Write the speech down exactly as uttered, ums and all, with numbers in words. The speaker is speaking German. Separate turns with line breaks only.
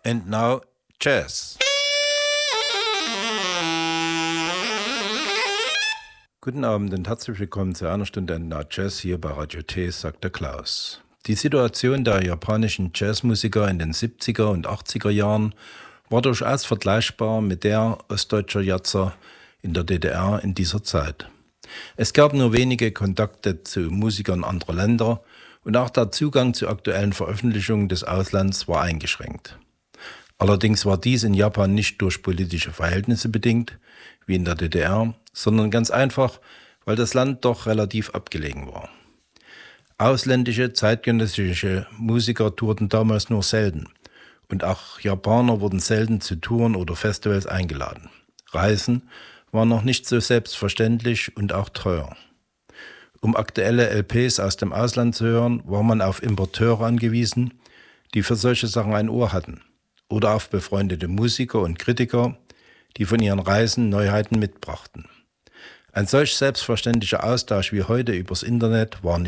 And now, Jazz. Guten Abend und herzlich willkommen zu einer Stunde And Now Jazz hier bei Radio T, sagt der Klaus. Die Situation der japanischen Jazzmusiker in den siebziger und achtziger Jahren war durchaus vergleichbar mit der ostdeutscher Jazzer in der D D R in dieser Zeit. Es gab nur wenige Kontakte zu Musikern anderer Länder und auch der Zugang zu aktuellen Veröffentlichungen des Auslands war eingeschränkt. Allerdings war dies in Japan nicht durch politische Verhältnisse bedingt, wie in der D D R, sondern ganz einfach, weil das Land doch relativ abgelegen war. Ausländische, zeitgenössische Musiker tourten damals nur selten und auch Japaner wurden selten zu Touren oder Festivals eingeladen. Reisen waren noch nicht so selbstverständlich und auch teuer. Um aktuelle L Ps aus dem Ausland zu hören, war man auf Importeure angewiesen, die für solche Sachen ein Ohr hatten, oder auf befreundete Musiker und Kritiker, die von ihren Reisen Neuheiten mitbrachten. Ein solch selbstverständlicher Austausch wie heute übers Internet war